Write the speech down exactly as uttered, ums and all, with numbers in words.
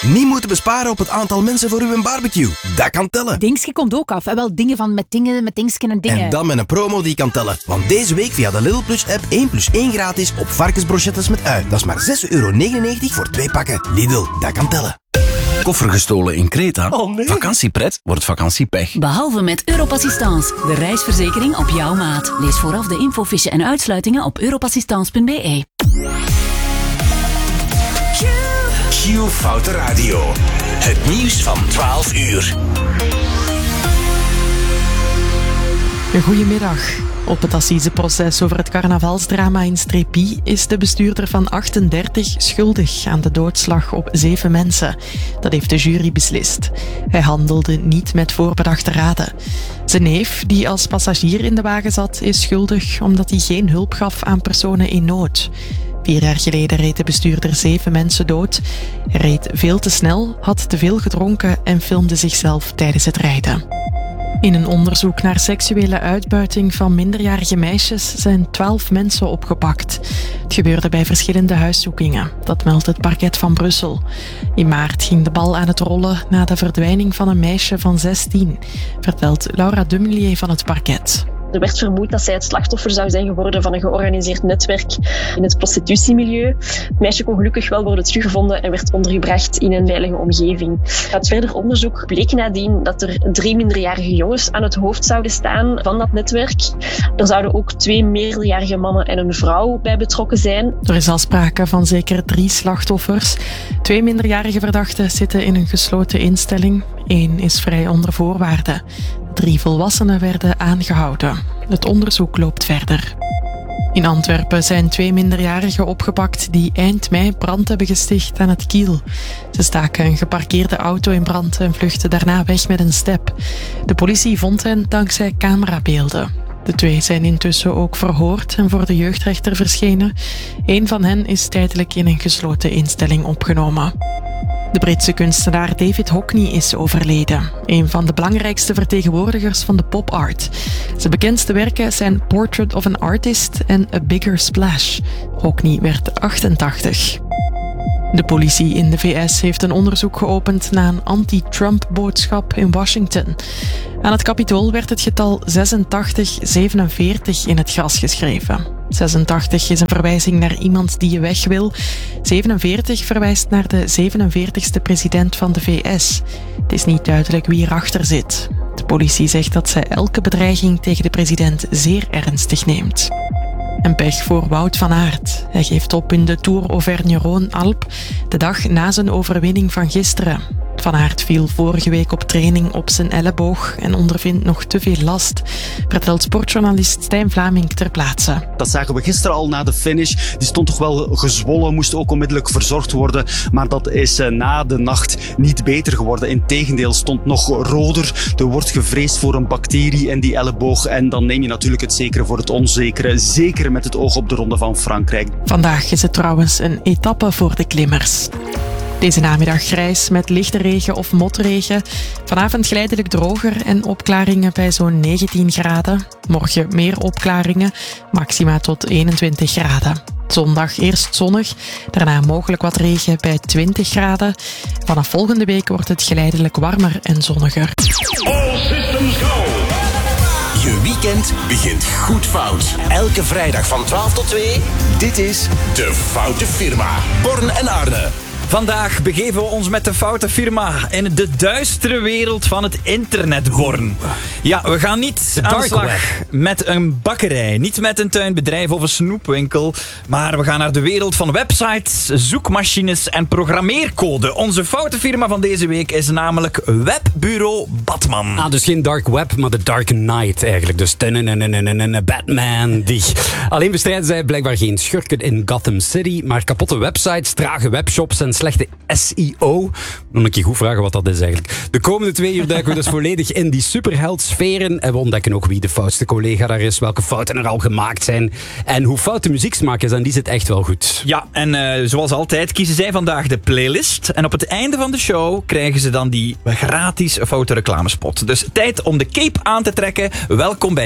Niet moeten besparen op het aantal mensen voor uw barbecue. Dat kan tellen. Dingske komt ook af. En wel dingen van met dingen, met dingsken en dingen. En dan met een promo die kan tellen. Want deze week via de Lidl Plus app één plus één gratis op varkensbrochettes met ui. Dat is maar zes euro negenennegentig voor twee pakken. Lidl, dat kan tellen. Koffer gestolen in Kreta? Oh nee. Vakantiepret wordt vakantiepech. Behalve met Europassistance, de reisverzekering op jouw maat. Lees vooraf de infofiche en uitsluitingen op europassistance punt b e. Q Foute Radio. Het nieuws van twaalf uur. Goedemiddag. Op het assiseproces over het carnavalsdrama in Strépy is de bestuurder van achtendertig schuldig aan de doodslag op zeven mensen. Dat heeft de jury beslist. Hij handelde niet met voorbedachte raden. Zijn neef, die als passagier in de wagen zat, is schuldig omdat hij geen hulp gaf aan personen in nood. Vier jaar geleden reed de bestuurder zeven mensen dood. Hij reed veel te snel, had te veel gedronken en filmde zichzelf tijdens het rijden. In een onderzoek naar seksuele uitbuiting van minderjarige meisjes zijn twaalf mensen opgepakt. Het gebeurde bij verschillende huiszoekingen. Dat meldt het parket van Brussel. In maart ging de bal aan het rollen na de verdwijning van een meisje van zestien, vertelt Laura Dumelier van het parket. Er werd vermoed dat zij het slachtoffer zou zijn geworden van een georganiseerd netwerk in het prostitutiemilieu. Het meisje kon gelukkig wel worden teruggevonden en werd ondergebracht in een veilige omgeving. Uit verder onderzoek bleek nadien dat er drie minderjarige jongens aan het hoofd zouden staan van dat netwerk. Er zouden ook twee meerderjarige mannen en een vrouw bij betrokken zijn. Er is al sprake van zeker drie slachtoffers. Twee minderjarige verdachten zitten in een gesloten instelling. Eén is vrij onder voorwaarden. Drie volwassenen werden aangehouden. Het onderzoek loopt verder. In Antwerpen zijn twee minderjarigen opgepakt die eind mei brand hebben gesticht aan het Kiel. Ze staken een geparkeerde auto in brand en vluchtten daarna weg met een step. De politie vond hen dankzij camerabeelden. De twee zijn intussen ook verhoord en voor de jeugdrechter verschenen. Eén van hen is tijdelijk in een gesloten instelling opgenomen. De Britse kunstenaar David Hockney is overleden. Een van de belangrijkste vertegenwoordigers van de pop-art. Zijn bekendste werken zijn Portrait of an Artist en A Bigger Splash. Hockney werd achtentachtig. De politie in de V S heeft een onderzoek geopend naar een anti-Trump-boodschap in Washington. Aan het Capitool werd het getal zesentachtig zevenenveertig in het gras geschreven. zesentachtig is een verwijzing naar iemand die je weg wil. zevenenveertig verwijst naar de zevenenveertigste president van de V S. Het is niet duidelijk wie erachter zit. De politie zegt dat zij elke bedreiging tegen de president zeer ernstig neemt. En pech voor Wout van Aert. Hij geeft op in de Tour Auvergne-Rhône-Alpes, de dag na zijn overwinning van gisteren. Van Aert viel vorige week op training op zijn elleboog en ondervindt nog te veel last, vertelt sportjournalist Stijn Vlaming ter plaatse. Dat zagen we gisteren al na de finish. Die stond toch wel gezwollen, moest ook onmiddellijk verzorgd worden. Maar dat is uh, na de nacht niet beter geworden. Integendeel, stond nog roder. Er wordt gevreesd voor een bacterie in die elleboog. En dan neem je natuurlijk het zekere voor het onzekere. Zeker met het oog op de Ronde van Frankrijk. Vandaag is het trouwens een etappe voor de klimmers. Deze namiddag grijs met lichte regen of motregen. Vanavond geleidelijk droger en opklaringen bij zo'n negentien graden. Morgen meer opklaringen, maxima tot eenentwintig graden. Zondag eerst zonnig, daarna mogelijk wat regen bij twintig graden. Vanaf volgende week wordt het geleidelijk warmer en zonniger. All systems go! Je weekend begint goed fout. Elke vrijdag van twaalf tot twee. Dit is De Foute Firma. Born en Arne. Vandaag begeven we ons met de foute firma in de duistere wereld van het internet, Born. Ja, we gaan niet aan de slag met een bakkerij, niet met een tuinbedrijf of een snoepwinkel, maar we gaan naar de wereld van websites, zoekmachines en programmeercode. Onze foute firma van deze week is namelijk Webbureau Batman. Ah, dus geen dark web, maar de dark night eigenlijk. Dus Batman, die. Alleen bestrijden zij blijkbaar geen schurken in Gotham City, maar kapotte websites, trage webshops en slechte S E O. Nog een keer goed vragen wat dat is eigenlijk. De komende twee uur duiken we dus volledig in die superheldsferen en we ontdekken ook wie de foutste collega daar is, welke fouten er al gemaakt zijn en hoe fout de muzieksmaak is, en die zit echt wel goed. Ja, en uh, zoals altijd kiezen zij vandaag de playlist en op het einde van de show krijgen ze dan die gratis foute reclamespot. Dus tijd om de cape aan te trekken. Welkom bij